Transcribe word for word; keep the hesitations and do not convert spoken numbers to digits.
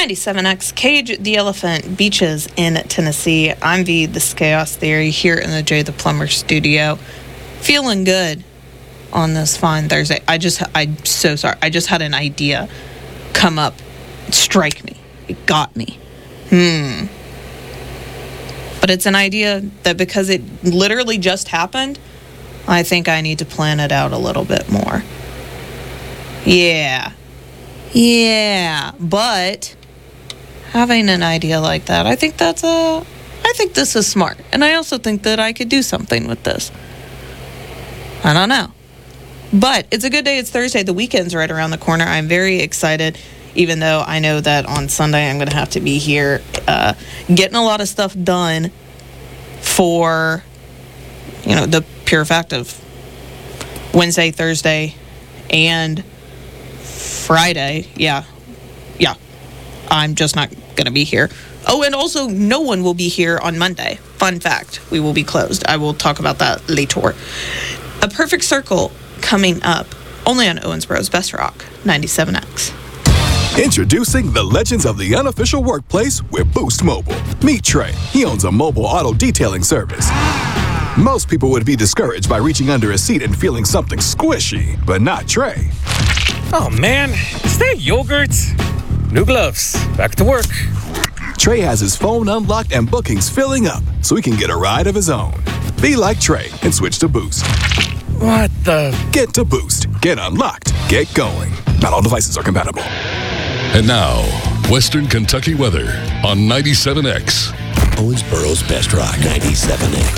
ninety-seven X, Cage the Elephant, Beaches in Tennessee. I'm V, this is Chaos Theory, here in the Jay the Plumber studio. Feeling good on this fine Thursday. I just, I'm so sorry. I just had an idea come up, strike me. It got me. Hmm. But it's an idea that because it literally just happened, I think I need to plan it out a little bit more. Yeah. Yeah. But having an idea like that, I think that's a, I think this is smart. And I also think that I could do something with this. I don't know. But it's a good day. It's Thursday. The weekend's right around the corner. I'm very excited, even though I know that on Sunday I'm going to have to be here uh, getting a lot of stuff done for, you know, the pure fact of Wednesday, Thursday, and Friday. Yeah. Yeah. I'm just not going to be here. Oh, and also no one will be here on Monday. Fun fact. We will be closed. I will talk about that later. A Perfect Circle coming up only on Owensboro's Best Rock ninety-seven X. Introducing the legends of the unofficial workplace with Boost Mobile. Meet Trey. He owns a mobile auto detailing service. Most people would be discouraged by reaching under a seat and feeling something squishy, but not Trey. Oh man, is that yogurt? New gloves. Back to work. Trey has his phone unlocked and bookings filling up so he can get a ride of his own. Be like Trey and switch to Boost. What the? Get to Boost. Get unlocked. Get going. Not all devices are compatible. And now, Western Kentucky weather on ninety-seven X. Owensboro's Best Rock ninety-seven X.